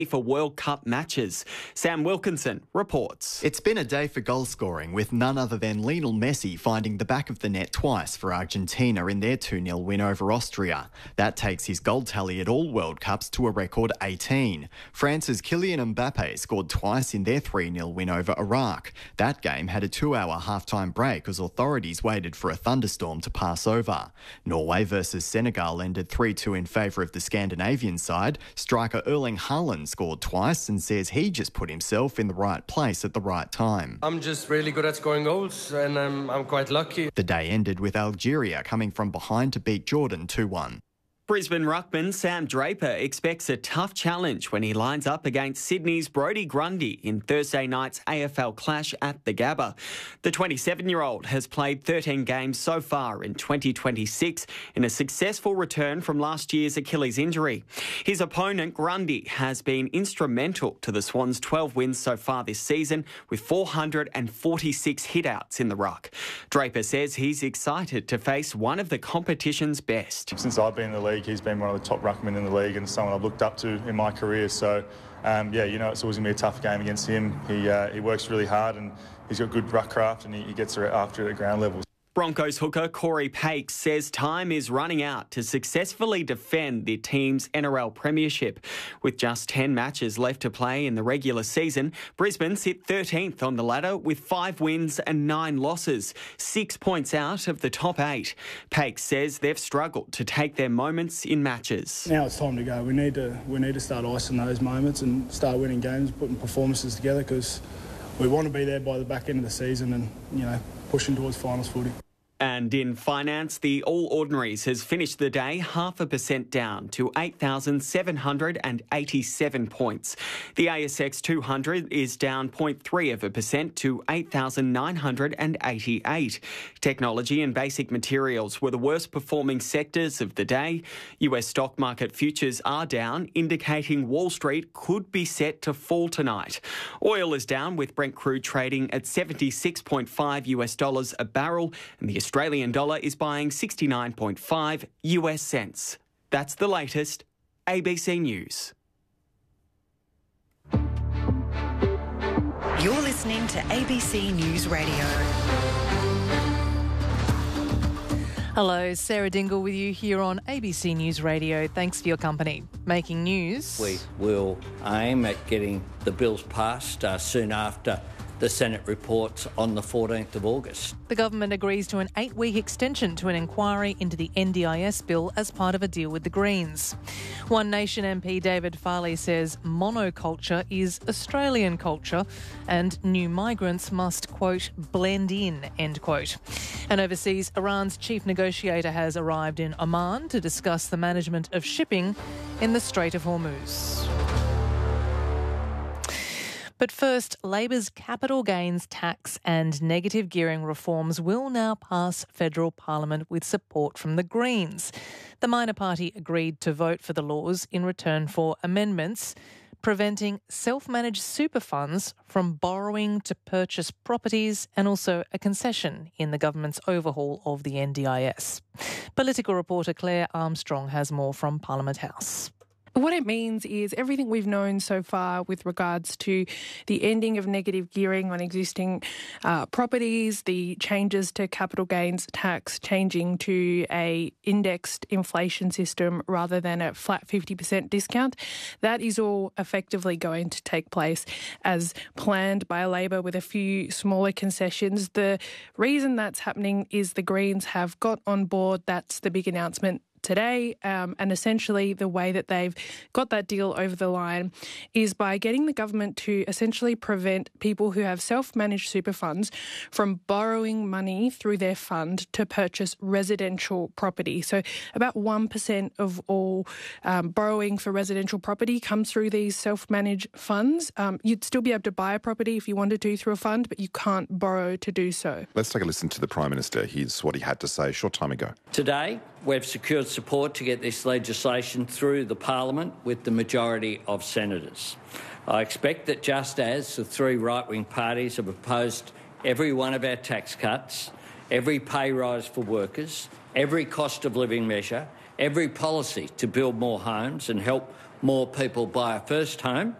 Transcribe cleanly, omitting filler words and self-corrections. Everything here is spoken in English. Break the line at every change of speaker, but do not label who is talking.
for World Cup matches. Sam Wilkinson reports.
It's been a day for goal scoring, with none other than Lionel Messi finding the back of the net twice for Argentina in their 2-0 win over Austria. That takes his goal tally at all World Cups to a record 18. France's Kylian Mbappe scored twice in their 3-0 win over Iraq. That game had a 2-hour half-time break as authorities waited for a thunderstorm to pass over. Norway versus Senegal ended 3-2 in favour of the Scandinavian side. Striker Erling Haaland scored twice and says he just put himself in the right place at the right time.
I'm just really good at scoring goals and I'm quite lucky.
The day ended with Algeria coming from behind to beat Jordan 2-1.
Brisbane ruckman Sam Draper expects a tough challenge when he lines up against Sydney's Brodie Grundy in Thursday night's AFL clash at the Gabba. The 27-year-old has played 13 games so far in 2026 in a successful return from last year's Achilles injury. His opponent, Grundy, has been instrumental to the Swans' 12 wins so far this season, with 446 hitouts in the ruck. Draper says he's excited to face one of the competition's best.
Since I've been in the league, he's been one of the top ruckmen in the league and someone I've looked up to in my career. So, it's always going to be a tough game against him. He works really hard and he's got good ruck craft and he gets after it at ground level.
Broncos hooker Corey Pakes says time is running out to successfully defend the team's NRL premiership. With just 10 matches left to play in the regular season, Brisbane sit 13th on the ladder with 5 wins and 9 losses, 6 points out of the top 8. Pakes says they've struggled to take their moments in matches.
Now it's time to go. We need to start icing those moments and start winning games, putting performances together, because we want to be there by the back end of the season and, pushing towards finals footy.
And in finance, the All Ordinaries has finished the day 0.5% down to 8,787 points. The ASX 200 is down 0.3% to 8,988. Technology and basic materials were the worst performing sectors of the day. US stock market futures are down, indicating Wall Street could be set to fall tonight. Oil is down, with Brent crude trading at $76.5 a barrel, and the Australian dollar is buying 69.5 US cents. That's the latest. ABC News.
You're listening to ABC News Radio.
Hello, Sarah Dingle with you here on ABC News Radio. Thanks for your company. Making news.
We will aim at getting the bills passed soon after the Senate reports on the 14th of August.
The government agrees to an 8-week extension to an inquiry into the NDIS bill as part of a deal with the Greens. One Nation MP David Farley says monoculture is Australian culture and new migrants must, quote, blend in, end quote. And overseas, Iran's chief negotiator has arrived in Oman to discuss the management of shipping in the Strait of Hormuz. But first, Labor's capital gains tax and negative gearing reforms will now pass federal parliament with support from the Greens. The minor party agreed to vote for the laws in return for amendments preventing self-managed super funds from borrowing to purchase properties, and also a concession in the government's overhaul of the NDIS. Political reporter Claire Armstrong has more from Parliament House.
What it means is everything we've known so far with regards to the ending of negative gearing on existing properties, the changes to capital gains tax, changing to a indexed inflation system rather than a flat 50% discount, that is all effectively going to take place as planned by Labor, with a few smaller concessions. The reason that's happening is the Greens have got on board. That's the big announcement today, and essentially the way that they've got that deal over the line is by getting the government to essentially prevent people who have self-managed super funds from borrowing money through their fund to purchase residential property. So about 1% of all borrowing for residential property comes through these self-managed funds. You'd still be able to buy a property if you wanted to through a fund, but you can't borrow to do so.
Let's take a listen to the Prime Minister. Here's what he had to say a short time ago.
Today, we've secured support to get this legislation through the Parliament with the majority of senators. I expect that just as the 3 right-wing parties have opposed every one of our tax cuts, every pay rise for workers, every cost of living measure, every policy to build more homes and help more people buy a first home.